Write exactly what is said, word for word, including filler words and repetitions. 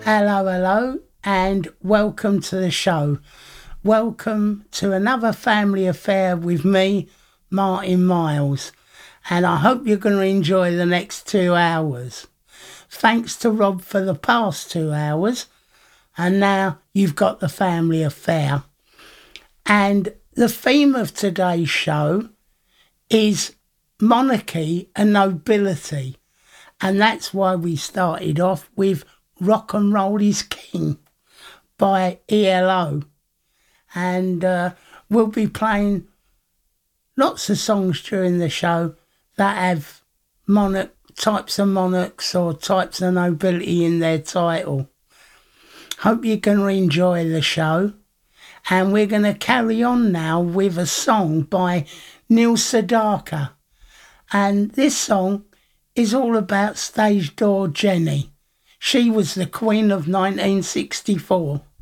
Hello, hello, and welcome to the show. Welcome to another family affair with me, Martin Miles, and I hope you're going to enjoy the next two hours. Thanks to Rob for the past two hours, and now you've got the family affair. And the theme of today's show is monarchy and nobility, and that's why we started off with Rock and Roll is King by E L O. And uh, we'll be playing lots of songs during the show that have monarch types of monarchs or types of nobility in their title. Hope you're going to enjoy the show. And we're going to carry on now with a song by Neil Sedaka. And this song is all about Stage Door Jenny. She was the Queen of nineteen sixty-four.